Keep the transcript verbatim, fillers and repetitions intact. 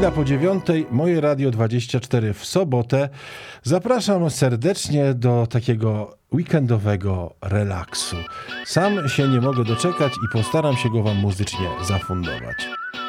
Chwila po dziewiątej, moje Radio dwadzieścia cztery w sobotę. Zapraszam serdecznie do takiego weekendowego relaksu. Sam się nie mogę doczekać i postaram się go wam muzycznie zafundować.